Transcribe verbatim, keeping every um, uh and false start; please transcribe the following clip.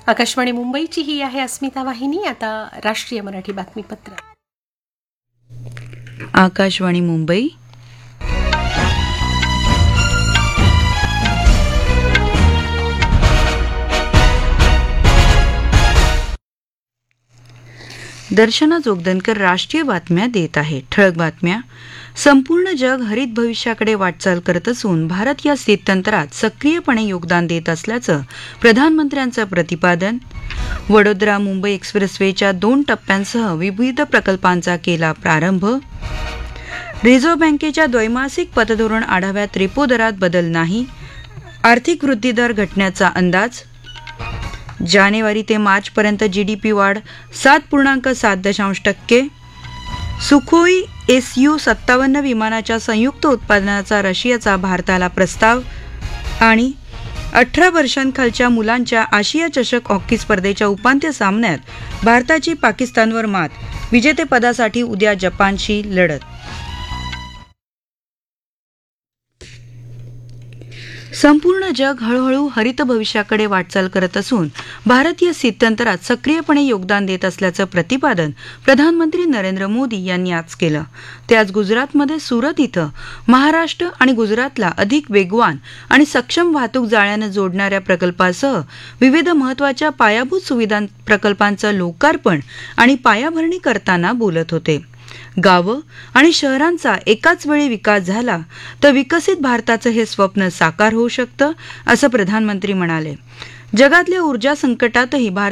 आकाशवाणी मुंबईची ही आहे अस्मिता वाहिनी. आता राष्ट्रीय मराठी बातमीपत्र. आकाशवाणी मुंबई. दर्शना जोगदनकर राष्ट्रीय बातम्या देत आहे. ठळक बातम्या. संपूर्ण जग हरित भविष्याकडे वाटचाल करत असून भारत या स्थित्यंतरात सक्रियपणे योगदान देत असल्याचं प्रधानमंत्र्यांचं प्रतिपादन. वडोदरा मुंबई एक्सप्रेसवेच्या दोन टप्प्यांसह विविध प्रकल्पांचा केला प्रारंभ. रिझर्व्ह बँकेच्या द्वैमासिक पतधोरण आढाव्यात रेपो दरात बदल नाही, आर्थिक वृद्धी दर घटण्याचा अंदाज. जानेवारी ते मार्चपर्यंत जीडीपी वाढ सात पूर्णांक सात दशांश टक्के. सुखोई एस यू सत्तावन्न विमानाच्या संयुक्त उत्पादनाचा रशियाचा भारताला प्रस्ताव. आणि अठरा वर्षांखालच्या मुलांच्या आशिया चषक हॉकी स्पर्धेच्या उपांत्य सामन्यात भारताची पाकिस्तानवर मात. विजेतेपदासाठी उद्या जपानशी लढत. संपूर्ण जग हळूहळू हरित भविष्याकडे वाटचाल करत असून भारत या स्थित्यंतरात सक्रियपणे योगदान देत असल्याचं प्रतिपादन प्रधानमंत्री नरेंद्र मोदी यांनी आज केलं. ते आज गुजरातमध्ये सुरत इथं महाराष्ट्र आणि गुजरातला अधिक वेगवान आणि सक्षम वाहतूक जाळ्यानं जोडणाऱ्या प्रकल्पासह विविध महत्त्वाच्या पायाभूत सुविधा प्रकल्पांचं लोकार्पण आणि पायाभरणी करताना बोलत होते. गावं आणि शहरांचा एकाच वेळी विकास झाला तर विकसित भारताचं हे स्वप्न साकार होऊ शकतं, असं प्रधानमंत्री म्हणाले. जगातल्या ऊर्जा संकटातही भारत